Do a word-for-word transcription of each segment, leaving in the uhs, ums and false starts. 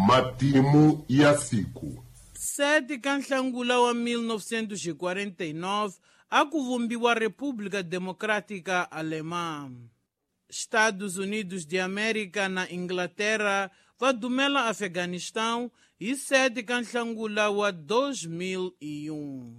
Matimu ya siku sete ka Nhlangula wa mil novecentos e quarenta e nove a ku vumbiwa República Democrática Alemã. Estados Unidos de América na Inglaterra va dumela Afeganistão e sete ka Nhlangula wa dois mil e um.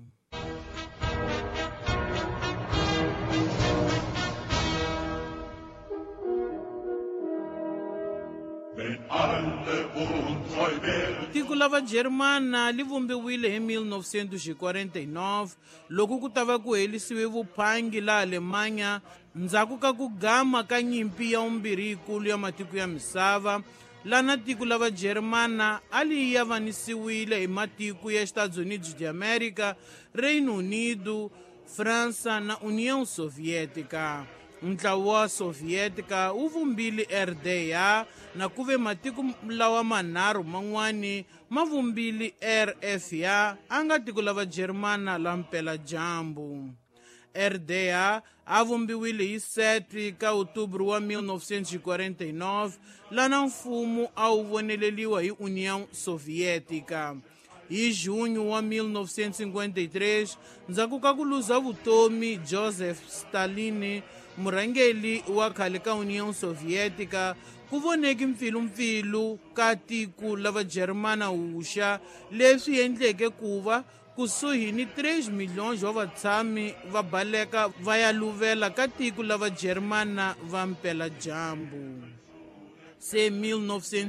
Tiko lava Germana li vumbiwile hi mil novecentos e quarenta e nove loko ku tava ku helisiwe vuphangi la Alemanya ndzhaku ka ku gama ka nyimpi ya vumbirhi yikulu ya matiko ya misava, lana tiko lava Germana ali yavanisiwile hi matiko ya Estados Unidos de América, Reino Unido, França na União Soviética. Ntlawa wa Soviética wu vumbile R D A na kuve matiko lawa manharhu man'wani ma vumbile R F A anga tiko lava Germana la mpela dyambu. R D A a vumbiwile hi sete ka Outubro wa mil novecentos e quarenta e nove lana mfumo a wu voneleliwa hi União Soviética. Hi junho wa mil novecentos e cinquenta e três ndzhaku ka ku luza vutomi Joseph Stalin, murhangeli wa khale ka União Soviética, ku voneki mpfilumpfilu ka tiko lava Germana wuxa leswi endleke ku va kusuhi ni três milhões wa vatshami va baleka va ya luvela ka tiko lava Germana va mpela dyambu. Se mil novecentos